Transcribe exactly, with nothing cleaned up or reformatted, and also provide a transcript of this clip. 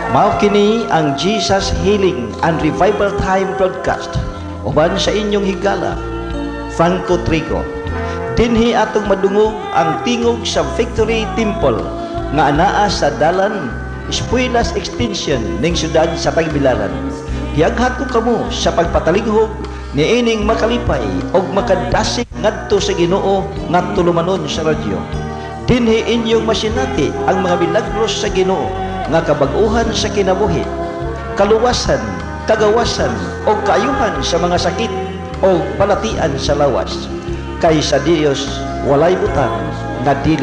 Mao kini ang Jesus Healing and Revival Time broadcast. Uban sa inyong higala, Franco Trigo. Dinhi atong madungog ang tingog sa Victory Temple nga anaa sa dalan Espuelas Extension ning syudad sa Tagbilaran. Giaghat ko kamo sa pagpatalinghog ni ining makalipay og makadasig ngadto sa Ginoo ngadto lumanon sa radyo. Dinhi inyong masinati ang mga milagros sa Ginoo nga kabag-uhan sa kinabuhi, kaluwasan, kagawasan o kaayuhan sa mga sakit o palatian sa lawas. Kay sa Dios walay butang nga dili